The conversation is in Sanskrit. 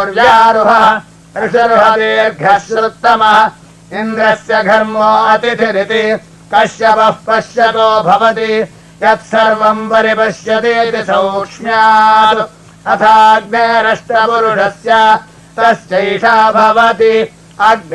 शौर्यारुहः ऋषिर्हदीर्घश्रुत्तमः इन्द्रस्य घर्मो अतिथिरिति कश्यपः पश्यतो भवति यत्सर्वम् परिपश्यतीति सौक्ष्म्यात् अथाग्नेरष्टपुरुषस्य तस्यैषा भवति